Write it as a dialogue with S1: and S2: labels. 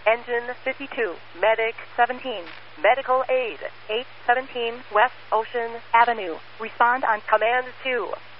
S1: Engine 52, Medic 17, Medical Aid 817 West Ocean Avenue. Respond on Command 2.